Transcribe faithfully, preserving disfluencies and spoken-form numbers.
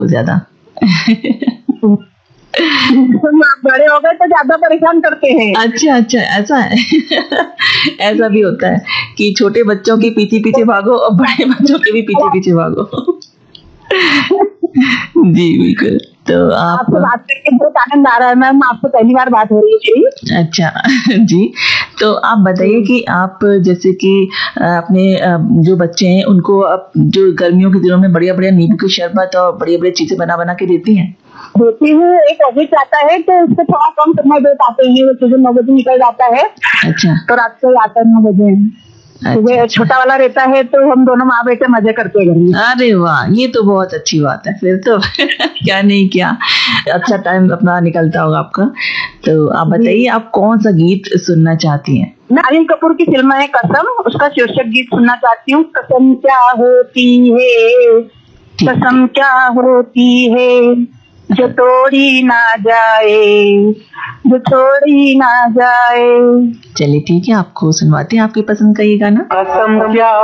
ज्यादा। बड़े हो गए तो ज्यादा परेशान करते हैं। अच्छा अच्छा, ऐसा है। ऐसा भी होता है कि छोटे बच्चों के पीछे पीछे भागो और बड़े बच्चों के भी पीछे पीछे भागो। जी बिल्कुल। तो आप आपसे बात करके बहुत आनंद आ रहा है मैम, आपसे पहली बार बात हो रही है। अच्छा जी, तो आप बताइए कि आप जैसे कि अपने जो बच्चे हैं उनको आप जो गर्मियों के दिनों में बढ़िया बढ़िया नींबू की शरबत और बढ़िया बढ़िया चीजें बना बना के देती हैं? देती हूँ। एक ऑफिस आता है तो उसको थोड़ा कम समय दे पाते हैं, वो सुबह नौ बजे निकल जाता है। अच्छा। तो रात को आता है नौ बजे। अच्छा, छोटा वाला रहता है तो हम दोनों माँ बेटे मजे करते हैं। अरे वाह, ये तो बहुत अच्छी बात है फिर तो। क्या नहीं क्या अच्छा टाइम अपना निकलता होगा आपका। तो आप बताइए आप कौन सा गीत सुनना चाहती हैं? मैं अनिल कपूर की फिल्म है कसम, उसका शीर्षक गीत सुनना चाहती हूँ। कसम क्या होती है, कसम क्या होती है, जो तोड़ी ना जाए, जो तोड़ी ना जाए। चलिए ठीक है, आपको सुनवाते हैं आपकी पसंद का ये गाना। कसम क्या